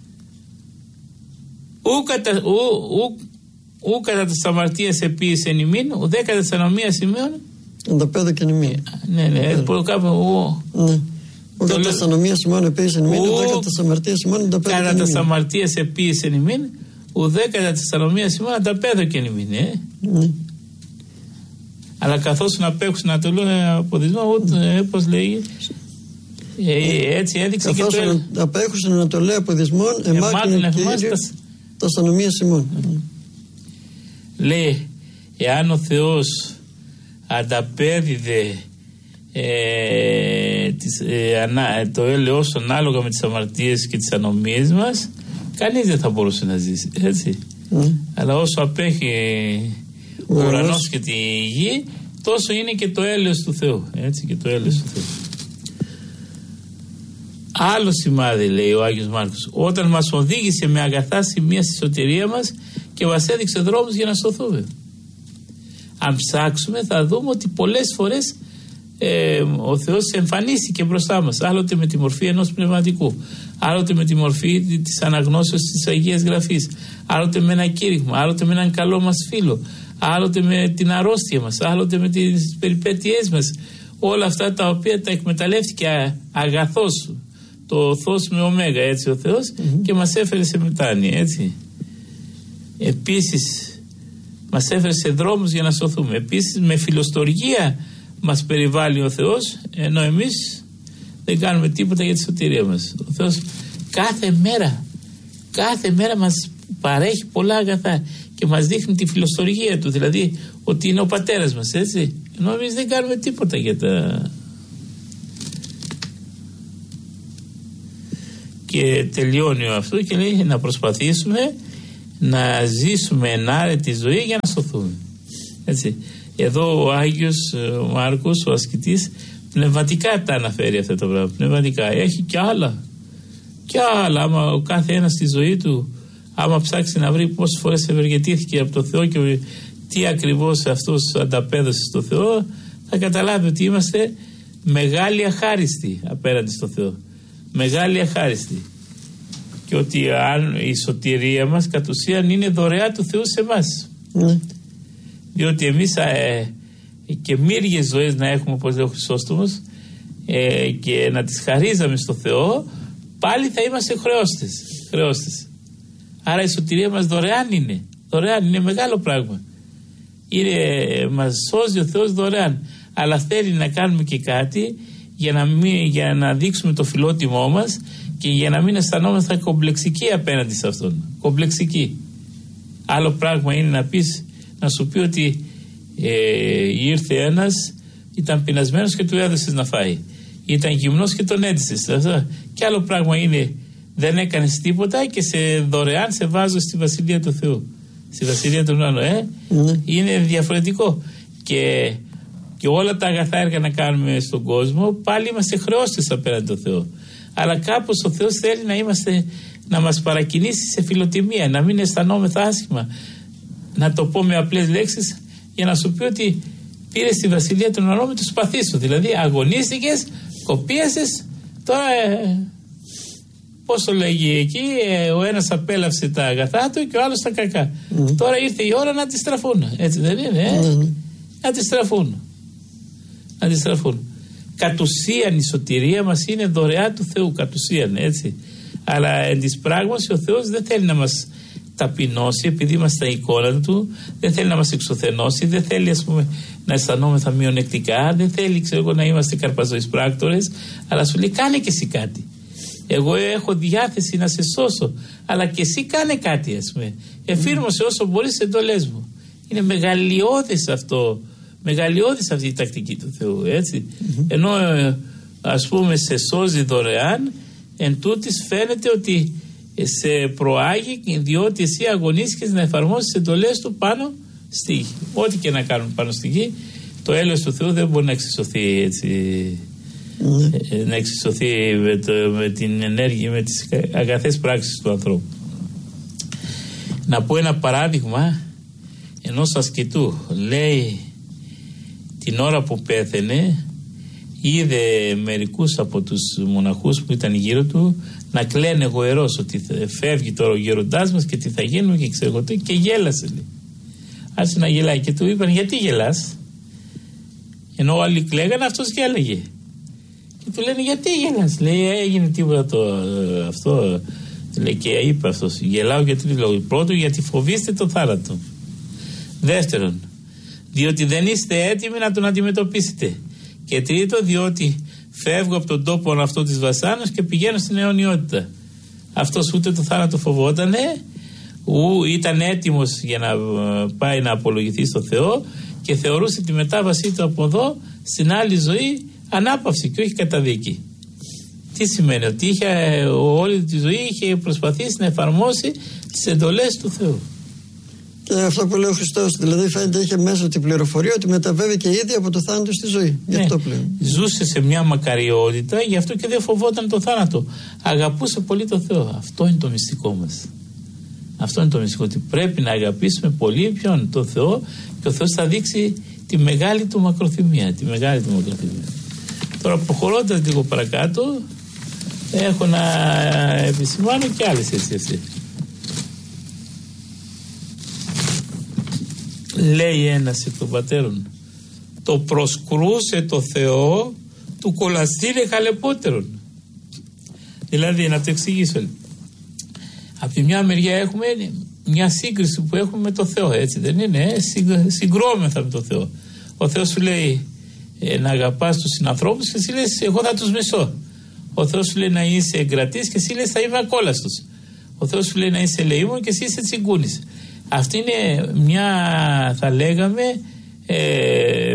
Ου κατά, ου, ου, ου κατά της αμαρτίας επίησεν ημίν, ουδέ κατά της ανομίας ημίων. Ανταπέδωκεν ημίν. Ναι, ναι, κάπου, ναι. Ου κατά της ανομίας ημίων επίησεν ημίν, ουδέ κατά της αμαρτίας ημίων ανταπέδωκεν ημίν. Κατά της αμαρτίας επίησεν ημίν, ουδέ κατά της ανομίας ημίων ανταπέδωκεν ημίν. Ε. Ναι. Αλλά καθώς να παίξουν να το λένε αποδεισμό, ούτε, πώς λέει, ε, έτσι έδειξε καθώς και το... Καθώς να παίξουν να το λέει αποδεισμόν, εμάκρυνε Κύριε τα ανομίας ημών. Λέει, εάν ο Θεός ανταπέδιδε ε, τις, ε, ανά, το έλεος ανάλογα με τις αμαρτίες και τις ανομίες μας, κανείς δεν θα μπορούσε να ζήσει, έτσι. Mm. Αλλά όσο απέχει ο ουρανός και τη γη, τόσο είναι και το έλεος του Θεού, έτσι, και το έλεος mm. του Θεού. Άλλο σημάδι, λέει ο Άγιος Μάρκος, όταν μας οδήγησε με αγαθά σημεία στη σωτηρία μας και μας έδειξε δρόμους για να σωθούμε. Αν ψάξουμε θα δούμε ότι πολλές φορές ε, ο Θεός εμφανίστηκε μπροστά μας, άλλοτε με τη μορφή ενός πνευματικού, άλλοτε με τη μορφή της αναγνώσεως της Αγίας Γραφής, άλλοτε με ένα κήρυγμα, άλλοτε με έναν καλό μας φίλο, άλλοτε με την αρρώστια μας, άλλοτε με τις περιπέτειές μας, όλα αυτά τα οποία τα εκμεταλλεύτηκε αγαθός το Θος με ωμέγα, έτσι, ο Θεός, mm-hmm. και μας έφερε σε μετάνοια, έτσι. Επίσης μας έφερε σε δρόμους για να σωθούμε. Επίσης με φιλοστοργία μας περιβάλλει ο Θεός, ενώ εμείς δεν κάνουμε τίποτα για τη σωτηρία μας. Ο Θεός κάθε μέρα κάθε μέρα μας παρέχει πολλά αγαθά και μας δείχνει τη φιλοστοργία του, δηλαδή ότι είναι ο πατέρας μας, έτσι, ενώ εμείς δεν κάνουμε τίποτα για τα... Και τελειώνει αυτό και λέει να προσπαθήσουμε να ζήσουμε ενάρετη ζωή για να σωθούμε. Έτσι. Εδώ ο Άγιος ο Μάρκος, ο ασκητής, πνευματικά τα αναφέρει αυτά τα πράγματα. Πνευματικά. Έχει και άλλα. Και άλλα. Άμα ο κάθε ένας στη ζωή του, άμα ψάξει να βρει πόσες φορές ευεργετήθηκε από το Θεό και τι ακριβώς αυτός ανταπέδωσε στο Θεό, θα καταλάβει ότι είμαστε μεγάλοι αχάριστοι απέναντι στο Θεό. Μεγάλη αχάριστη, και ότι αν η σωτηρία μας κατ' ουσίαν είναι δωρεά του Θεού σε εμάς, mm. διότι εμείς ε, και μύριες ζωές να έχουμε, όπως λέει ο Χρυσόστομος, ε, και να τις χαρίζαμε στο Θεό, πάλι θα είμαστε χρεώστες, χρεώστες. Άρα η σωτηρία μας δωρεάν είναι, δωρεάν είναι μεγάλο πράγμα, είναι, μας σώζει ο Θεός δωρεάν, αλλά θέλει να κάνουμε και κάτι για να, μην, για να δείξουμε το φιλότιμό μας και για να μην αισθανόμαστε κομπλεξικοί απέναντι σε αυτόν. Κομπλεξικοί. Άλλο πράγμα είναι να πεις, να σου πει ότι ε, ήρθε ένας, ήταν πεινασμένος και του έδωσες να φάει. Ήταν γυμνός και τον έντυσες. Και άλλο πράγμα είναι, δεν έκανες τίποτα και σε δωρεάν σε βάζω στη Βασιλεία του Θεού. Στη Βασιλεία του Ουρανού. Ε? Mm. Είναι διαφορετικό. Και... και όλα τα αγαθά έργα να κάνουμε στον κόσμο, πάλι είμαστε χρεώστες απέναντι τον Θεό. Αλλά κάπως ο Θεός θέλει να είμαστε, να μας παρακινήσει σε φιλοτιμία, να μην αισθανόμεθα άσχημα. Να το πω με απλές λέξεις, για να σου πει ότι πήρες τη Βασιλεία των Ουρανών με το σπαθί σου. Δηλαδή αγωνίστηκες, κοπίασες, τώρα ε, πώς το λέγει εκεί, ε, ο ένας απέλαυσε τα αγαθά του και ο άλλος τα κακά. Mm. Τώρα ήρθε η ώρα να αντιστραφούν. Έτσι δεν είναι, ε? Mm. Να αντιστραφούν. Να αντιστραφούν. Κατ' ουσίαν η σωτηρία μας είναι δωρεά του Θεού, κατ' ουσίαν, έτσι. Αλλά εν της πράγμαση ο Θεός δεν θέλει να μας ταπεινώσει, επειδή είμαστε η εικόνα του, δεν θέλει να μας εξουθενώσει, δεν θέλει, ας πούμε, να αισθανόμεθα μειονεκτικά, δεν θέλει, ξέρω εγώ, να είμαστε καρπαζοεισπράκτορες, αλλά σου λέει κάνε και εσύ κάτι. Εγώ έχω διάθεση να σε σώσω. Αλλά και εσύ κάνε κάτι, ας πούμε. Εφήρμοσε όσο μπορείς τις εντολές μου. Είναι μεγαλειώδης αυτό. Μεγαλειώδης αυτή η τακτική του Θεού, έτσι. Mm-hmm. Ενώ ας πούμε σε σώζει δωρεάν, εν τούτης φαίνεται ότι σε προάγει, διότι εσύ αγωνίστηκες να εφαρμόσεις τις εντολές του πάνω στη γη. Ό,τι και να κάνουν πάνω στη γη, το έλεος του Θεού δεν μπορεί να εξισωθεί έτσι. Mm. Να εξισωθεί με, το, με την ενέργεια, με τις αγαθές πράξεις του ανθρώπου. Να πω ένα παράδειγμα ενός ασκητού. Λέει, την ώρα που πέθαινε, είδε μερικούς από τους μοναχούς που ήταν γύρω του να κλαίνε γοερός ότι φεύγει τώρα ο γέροντάς μας και τι θα γίνουμε και ξέρω τι, και γέλασε, λέει. Άρχισε να γελάει και του είπαν, γιατί γελάς? Ενώ άλλοι κλαίγανε, αυτός γέλαγε. Και του λένε, γιατί γελάς? Λέει, έγινε τίποτα το, αυτό. Λέει, και είπε αυτός, γελάω γιατί λόγο. Πρώτον, γιατί φοβήστε το θάνατο. Δεύτερον, διότι δεν είστε έτοιμοι να τον αντιμετωπίσετε. Και τρίτο, διότι φεύγω από τον τόπο αυτό της βασάνος και πηγαίνω στην αιωνιότητα. Αυτός ούτε το θάνατο φοβότανε, ου ήταν έτοιμος για να πάει να απολογηθεί στο Θεό και θεωρούσε τη μετάβασή του από εδώ στην άλλη ζωή ανάπαυση και όχι καταδίκη. Τι σημαίνει? Ότι είχε, όλη τη ζωή είχε προσπαθήσει να εφαρμόσει τις εντολές του Θεού. Και αυτό που λέει ο Χριστός, δηλαδή φαίνεται είχε μέσα την πληροφορία ότι μεταβέβηκε ήδη από το θάνατο στη ζωή. Γι' αυτό ναι, πλέον. Ζούσε σε μια μακαριότητα, γι' αυτό και δεν φοβόταν το θάνατο. Αγαπούσε πολύ το Θεό. Αυτό είναι το μυστικό μας. Αυτό είναι το μυστικό, ότι πρέπει να αγαπήσουμε πολύ ποιον? Το Θεό, και ο Θεός θα δείξει τη μεγάλη του μακροθυμία. Τη μεγάλη του μακροθυμία. Τώρα προχωρώντας λίγο παρακάτω, έχω να επισημάνω και άλλες έτσι έτσι. Λέει ένας εκ των πατέρων, το προσκρούσε το Θεό του κολαστήρε χαλεπότερον. Δηλαδή, να το εξηγήσω. Από τη μια μεριά έχουμε μια σύγκριση που έχουμε με το Θεό, έτσι δεν είναι? Ε? Συγκρόμεθα με το Θεό. Ο Θεός σου λέει ε, να αγαπάς τους συνανθρώπους και εσύ λες εγώ θα τους μισώ. Ο Θεός σου λέει να είσαι εγκρατής και εσύ λες θα είμαι ακόλαστος. Ο Θεός σου λέει να είσαι ελεήμων και εσύ είσαι τσιγκούνης. Αυτή είναι μια, θα λέγαμε, ε,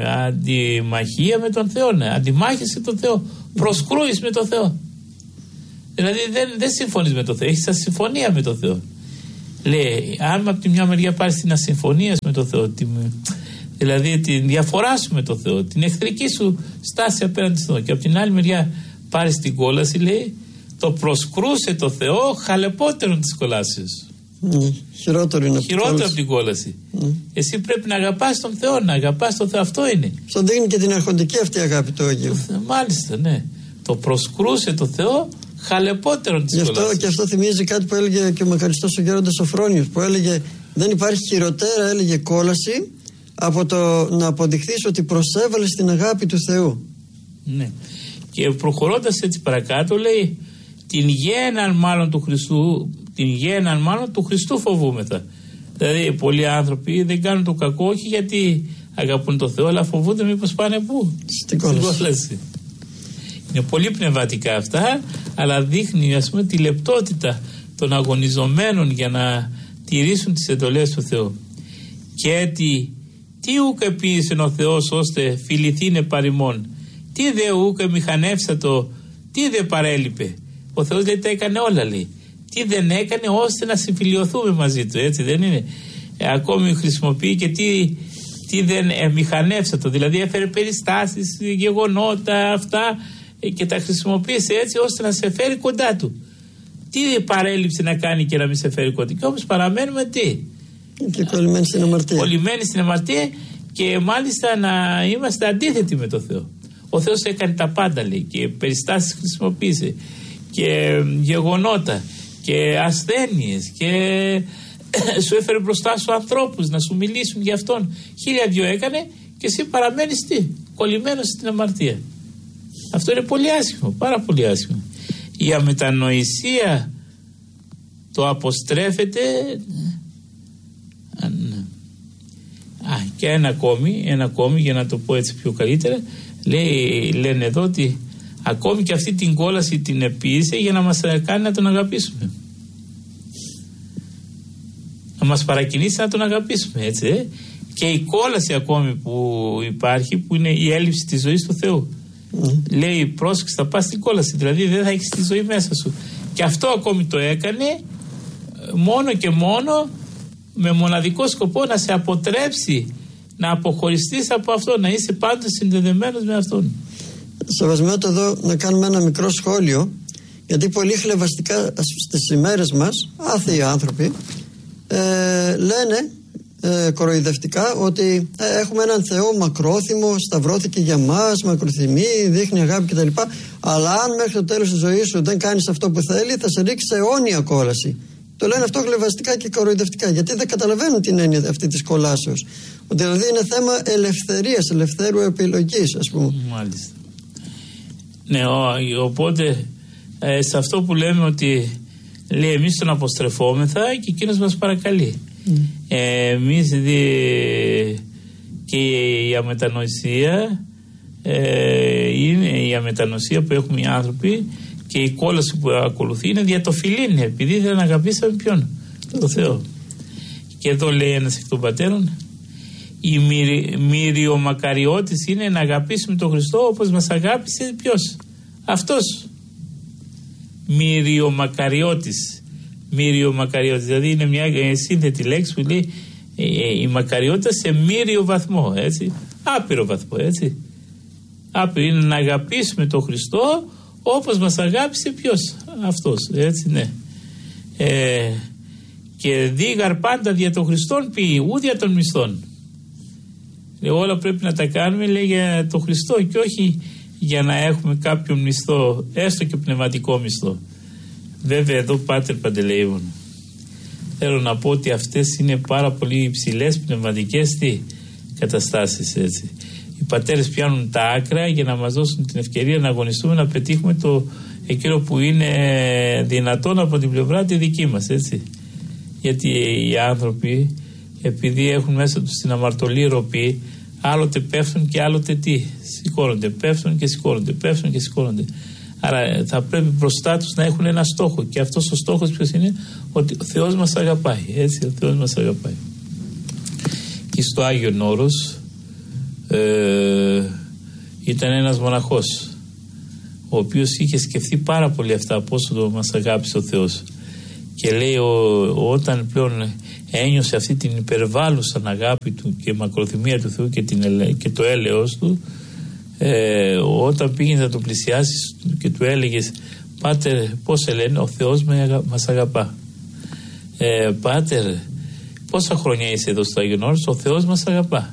αντιμαχία με τον Θεό. Ναι. Αντιμάχεσαι με τον Θεό. Προσκρούεις με τον Θεό. Δηλαδή δεν, δεν συμφωνείς με τον Θεό. Έχεις ασυμφωνία με τον Θεό. Λέει, αν από τη μια μεριά πάρεις την ασυμφωνία με τον Θεό, τη, δηλαδή την διαφορά σου με τον Θεό, την εχθρική σου στάση απέναντι στον Θεό, και από την άλλη μεριά πάρεις την κόλαση, λέει, το προσκρούσε το Θεό χαλεπότερον της κολάσεως. Mm, χειρότερο είναι χειρότερο από την κόλαση. Mm. Εσύ πρέπει να αγαπάς τον Θεό, να αγαπάς τον Θεό. Αυτό είναι. Στον δείχνει και την αρχοντική αυτή αγάπη του Αγίου. Μάλιστα, ναι. Το προσκρούσε το Θεό χαλεπότερον της κόλασης. Και αυτό θυμίζει κάτι που έλεγε και ο μακαριστός ο γέροντας Σοφρόνιος, που έλεγε δεν υπάρχει χειροτέρα, έλεγε, κόλαση από το να αποδειχθείς ότι προσέβαλες την αγάπη του Θεού. Ναι. Και προχωρώντας έτσι παρακάτω, λέει, την γέναν μάλλον του Χριστού, την γέναν μάλλον του Χριστού φοβούμεθα. Δηλαδή πολλοί άνθρωποι δεν κάνουν το κακό όχι γιατί αγαπούν το Θεό, αλλά φοβούνται μήπως πάνε πού? Στην κόλαση. Είναι πολύ πνευματικά αυτά, αλλά δείχνει, ας πούμε, τη λεπτότητα των αγωνιζομένων για να τηρήσουν τις εντολές του Θεού. Και τι, τι ούκ επίησε ο Θεός ώστε φιληθήνε παρημών, τι δε ούκ μηχανεύσατο, τι δε παρέλειπε. Ο Θεός λέει τα έκανε όλα, λέει. Τι δεν έκανε ώστε να συμφιλιωθούμε μαζί του, έτσι δεν είναι? Ε, ακόμη χρησιμοποιεί και τι, τι δεν ε, μηχανεύσατο, δηλαδή έφερε περιστάσεις, γεγονότα αυτά ε, και τα χρησιμοποίησε έτσι ώστε να σε φέρει κοντά του. Τι παρέλειψε να κάνει και να μην σε φέρει κοντά? Και όμως παραμένουμε τι? Και κολλημένοι στην αμαρτία. Κολλημένοι στην αμαρτία και μάλιστα να είμαστε αντίθετοι με το Θεό. Ο Θεός έκανε τα πάντα, λέει, και περιστάσεις χρησιμοποίησε και γεγονότα και ασθένειες και σου έφερε μπροστά σου ανθρώπους να σου μιλήσουν για αυτόν. Χίλια δυο έκανε και εσύ παραμένεις τι? Κολλημένος στην αμαρτία. Αυτό είναι πολύ άσχημο, πάρα πολύ άσχημο. Η αμετανοησία το αποστρέφεται. Α, και ένα ακόμη, ένα ακόμη για να το πω έτσι πιο καλύτερα, λέει, λένε εδώ ότι Ακόμη και αυτή την κόλαση την επίησε για να μας κάνει να τον αγαπήσουμε. Να μας παρακινήσει να τον αγαπήσουμε, έτσι. Ε? Και η κόλαση ακόμη που υπάρχει, που είναι η έλλειψη της ζωής του Θεού. Mm. Λέει, πρόσεξε, θα πας στην κόλαση, δηλαδή δεν θα έχεις τη ζωή μέσα σου. Και αυτό ακόμη το έκανε μόνο και μόνο με μοναδικό σκοπό να σε αποτρέψει να αποχωριστείς από αυτό, να είσαι πάντα συνδεδεμένος με αυτόν. Σεβασμιότητα, εδώ να κάνουμε ένα μικρό σχόλιο, γιατί πολύ χλευαστικά στις ημέρες μας άθεοι άνθρωποι ε, λένε ε, κοροϊδευτικά ότι ε, έχουμε έναν Θεό μακρόθυμο, σταυρώθηκε για μας, μακροθυμεί, δείχνει αγάπη κτλ. Αλλά αν μέχρι το τέλος της ζωής σου δεν κάνεις αυτό που θέλει, θα σε ρίξει σε αιώνια κόλαση. Το λένε αυτό χλευαστικά και κοροϊδευτικά, γιατί δεν καταλαβαίνουν την έννοια αυτή της κολάσεως. Ότι δηλαδή είναι θέμα ελευθερίας, ελευθέρου επιλογής, ας πούμε. Μάλιστα. Ναι, ο, οπότε ε, σε αυτό που λέμε ότι λέει εμείς τον αποστρεφόμεθα και εκείνος μας παρακαλεί. Mm. Ε, εμείς δι, και η αμετανοησία ε, είναι η αμετανοησία που έχουμε οι άνθρωποι και η κόλαση που ακολουθεί είναι δια το φιλήν, επειδή δεν αγαπήσαμε ποιον? Το Θεό. Και εδώ λέει ένας εκ των πατέρων, η μυριομακαριότης είναι να αγαπήσουμε τον Χριστό όπως μας αγάπησε ποιος? Αυτός. Μυριομακαριότης. Μυριομακαριότης, δηλαδή είναι μια σύνθετη λέξη που λέει ε, ε, η μακαριότητα σε μύριο βαθμό, έτσι. Άπειρο βαθμό, έτσι. Άπειρο είναι να αγαπήσουμε τον Χριστό όπως μας αγάπησε ποιος? Αυτός, έτσι, ναι. Ε, και δίγαρ πάντα δια των Χριστών ποιοι, ούδια των μισθών. Λέει, όλα πρέπει να τα κάνουμε, λέει, για τον Χριστό και όχι για να έχουμε κάποιον μισθό, έστω και πνευματικό μισθό. Βέβαια εδώ, Πάτερ Παντελεήμων, θέλω να πω ότι αυτές είναι πάρα πολύ υψηλές πνευματικές τι, καταστάσεις, έτσι. Οι πατέρες πιάνουν τα άκρα για να μας δώσουν την ευκαιρία να αγωνιστούμε να πετύχουμε το εκείνο που είναι δυνατόν από την πλευρά τη δική μας, έτσι. Γιατί οι άνθρωποι, επειδή έχουν μέσα τους την αμαρτωλή ροπή, άλλοτε πέφτουν και άλλοτε τι, σηκώνονται, πέφτουν και σηκώνονται, πέφτουν και σηκώνονται. Άρα θα πρέπει μπροστά τους να έχουν ένα στόχο, και αυτός ο στόχος ποιος είναι? Ότι ο Θεός μας αγαπάει, έτσι, ο Θεός μας αγαπάει. Και στο Άγιον Όρος ε, ήταν ένας μοναχός, ο οποίος είχε σκεφτεί πάρα πολύ αυτά, πόσο το μας αγάπησε ο Θεός, και λέει ο, όταν πλέον ένιωσε αυτή την υπερβάλλουσα αγάπη του και μακροθυμία του Θεού και, την, και το έλεος του, ε, όταν πήγαινε να το πλησιάσεις και του έλεγες, Πάτερ, πώς σε λένε? Ο Θεός μας αγαπά. ε, Πάτερ, πόσα χρόνια είσαι εδώ στο Άγιον Όρος? Ο Θεός μας αγαπά.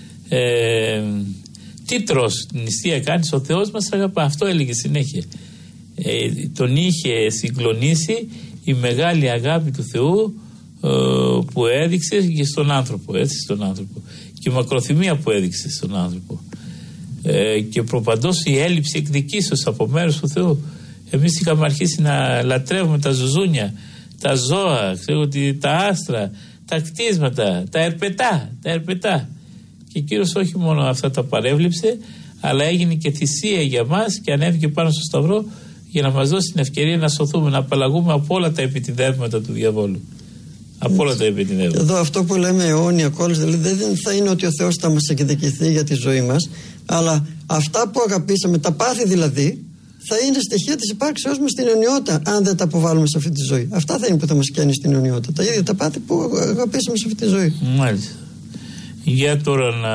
ε, Τι τρως, την νηστεία κάνεις? Ο Θεός μας αγαπά. Αυτό έλεγε συνέχεια. ε, Τον είχε συγκλονίσει η μεγάλη αγάπη του Θεού ε, που έδειξε και στον άνθρωπο, έτσι, στον άνθρωπο, και η μακροθυμία που έδειξε στον άνθρωπο, ε, και προπαντός η έλλειψη εκδικήσεως από μέρους του Θεού. Εμείς είχαμε αρχίσει να λατρεύουμε τα ζουζούνια, τα ζώα, ξέρω, τα άστρα, τα κτίσματα, τα ερπετά, τα ερπετά. Και ο Κύριος όχι μόνο αυτά τα παρέβλεψε, αλλά έγινε και θυσία για μας και ανέβηκε πάνω στο σταυρό για να μας δώσει την ευκαιρία να σωθούμε, να απαλλαγούμε από όλα τα επιτιδεύματα του διαβόλου. Από όλα τα επιτιδεύματα. Εδώ αυτό που λέμε αιώνια κόλαση, δηλαδή δεν θα είναι ότι ο Θεός θα μας εκδικηθεί για τη ζωή μας, αλλά αυτά που αγαπήσαμε, τα πάθη δηλαδή, θα είναι στοιχεία της υπάρξεώς μας στην αιωνιότητα, αν δεν τα αποβάλουμε σε αυτή τη ζωή. Αυτά θα είναι που θα μας κάνει στην αιωνιότητα. Τα ίδια τα πάθη που αγαπήσαμε σε αυτή τη ζωή. Μάλιστα. Για τώρα να.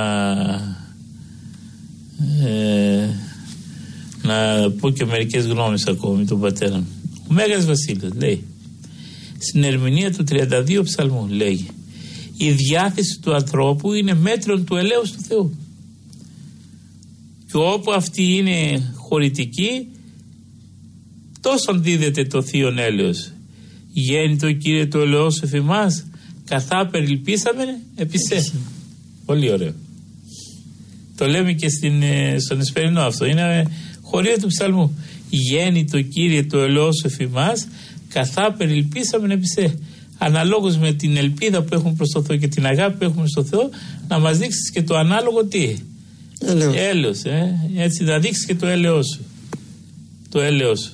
Ε, να πω και μερικές γνώμες ακόμη τον πατέρα μου. Ο Μέγας Βασίλειος λέει, στην ερμηνεία του τριάντα δύο ψαλμού, λέει, η διάθεση του ανθρώπου είναι μέτρον του ελέους του Θεού, και όπου αυτή είναι χωρητική, τόσον δίδεται το θείον έλεος. Γέννητο Κύριε το ελεός εφ' εμάς, καθά περιλυπήσαμε επισέ. Πολύ ωραίο. Το λέμε και στην, στον Εσπερινό αυτό. Είναι χωρίο του ψαλμού. Γέννητο Κύριε το ελεός εφ' εμάς, καθά περιλυπήσαμε επισέ. Αναλόγως με την ελπίδα που έχουμε προς το Θεό και την αγάπη που έχουμε στο Θεό, να μας δείξεις και το ανάλογο τι? Έλεος. Έλεος, ε? Έτσι να δείξεις και το έλεος σου. το έλεος.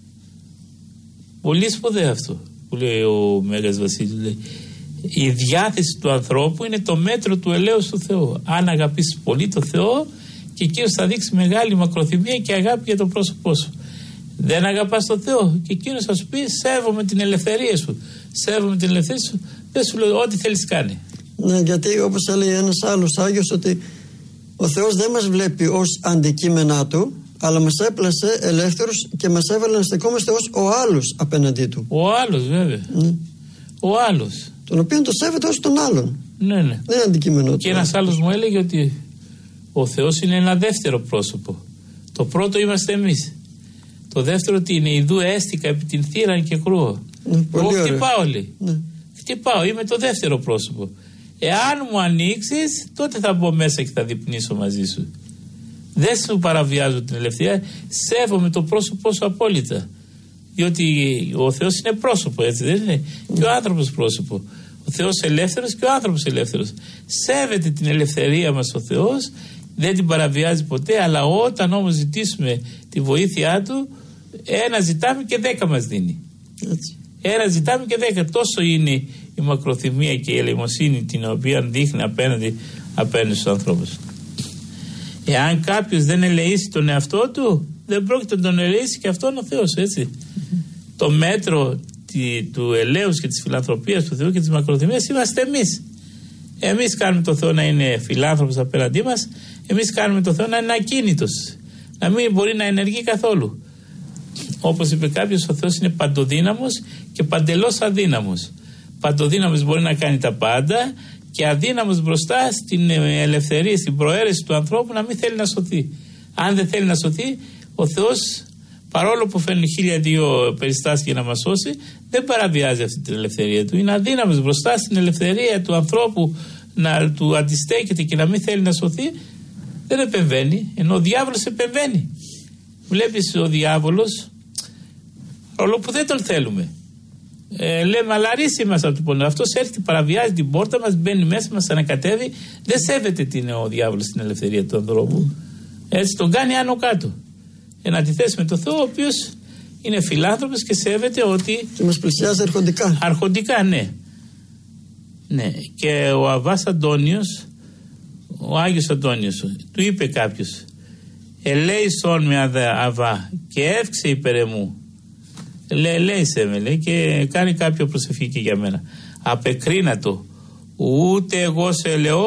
Πολύ σπουδαίο αυτό που λέει ο Μέγας Βασίλης. Λέει, η διάθεση του ανθρώπου είναι το μέτρο του ελέους του Θεού. Αν αγαπήσεις πολύ το Θεό, και εκείνος θα δείξει μεγάλη μακροθυμία και αγάπη για το πρόσωπό σου. Δεν αγαπάς το Θεό, και εκείνος θα σου πει: σέβομαι την ελευθερία σου. Σέβομαι την ελευθερία σου. Δεν σου λέω ό,τι θέλεις κάνει. Ναι, γιατί όπως έλεγε ένας άλλος Άγιος, ότι ο Θεός δεν μας βλέπει ως αντικείμενά του, αλλά μας έπλασε ελεύθερους και μας έβαλε να στεκόμαστε ως ο άλλος απέναντί του. Ο άλλος, βέβαια. Ναι. Ο άλλος. Τον οποίο το σέβεται ως τον άλλον. Ναι, ναι. Δεν είναι αντικείμενο του. Και ένας άλλος μου έλεγε ότι ο Θεός είναι ένα δεύτερο πρόσωπο. Το πρώτο είμαστε εμείς. Το δεύτερο τι είναι? Ιδού έστικα επί την θύραν και κρούω. Ναι, Εγώ χτυπάω, λέει. Ναι. Χτυπάω, είμαι το δεύτερο πρόσωπο. Εάν μου ανοίξεις, τότε θα μπω μέσα και θα διπνήσω μαζί σου. Δεν σου παραβιάζω την ελευθερία, σέβομαι το πρόσωπό σου απόλυτα. Διότι ο Θεός είναι πρόσωπο, έτσι δεν είναι? Και ο άνθρωπος πρόσωπο. Ο Θεός ελεύθερος και ο άνθρωπος ελεύθερος. Σέβεται την ελευθερία μας ο Θεός, δεν την παραβιάζει ποτέ, αλλά όταν όμως ζητήσουμε τη βοήθειά του, ένα ζητάμε και δέκα μας δίνει. Έτσι. Ένα ζητάμε και δέκα. Τόσο είναι η μακροθυμία και η ελεημοσύνη την οποία δείχνει απέναντι, απέναντι στους ανθρώπους. Εάν κάποιος δεν ελεήσει τον εαυτό του, δεν πρόκειται να τον ελεήσει και αυτόν ο Θεός, έτσι. Mm-hmm. Το μέτρο τη, του ελέους και της φιλανθρωπίας του Θεού και της μακροθυμίας είμαστε εμείς. Εμείς κάνουμε το Θεό να είναι φιλάνθρωπος απέναντί μας, εμείς κάνουμε το Θεό να είναι ακίνητος, να μην μπορεί να ενεργεί καθόλου. Όπως είπε κάποιος, ο Θεός είναι παντοδύναμος και παντελώς αδύναμος. Παντοδύναμος μπορεί να κάνει τα πάντα, και αδύναμος μπροστά στην ελευθερία, στην προαίρεση του ανθρώπου να μην θέλει να σωθεί. Αν δεν θέλει να σωθεί, ο Θεός, παρόλο που φέρνει χίλια δύο περιστάσεις για να μας σώσει, δεν παραβιάζει αυτή την ελευθερία του. Είναι αδύναμος μπροστά στην ελευθερία του ανθρώπου να του αντιστέκεται και να μην θέλει να σωθεί, δεν επεμβαίνει, ενώ ο διάβολος επεμβαίνει. Βλέπεις, ο διάβολος, όλο που δεν τον θέλουμε, Ε, λέμε, αλλά ρίση μας από το πόνο. Αυτός έρχεται, παραβιάζει την πόρτα μας, μπαίνει μέσα μας, ανακατεύει. Δεν σέβεται τι είναι ο διάβολος στην ελευθερία του ανθρώπου. Έτσι τον κάνει άνω κάτω. Εν αντιθέσει με το Θεό, ο οποίος είναι φιλάνθρωπος και σέβεται ότι. Και μας πλησιάζει αρχοντικά. Αρχοντικά, ναι. Ναι. Και ο Αββάς Αντώνιος, ο Άγιος Αντώνιος, του είπε κάποιος: ελέησον με Αββά και εύξε υπέρ εμού. Λέει, λέει σε με, λέει, και κάνει κάποια προσευχή και για μένα. Απεκρίνατο, ούτε εγώ σε ελεώ,